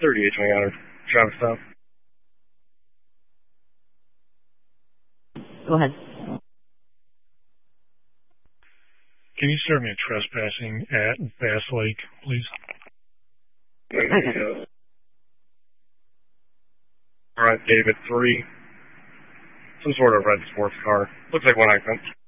38 coming out of Travis South. Go ahead. Can you serve me a trespassing at Bass Lake, please? Okay. Alright, David 3. Some sort of red sports car. Looks like one accent.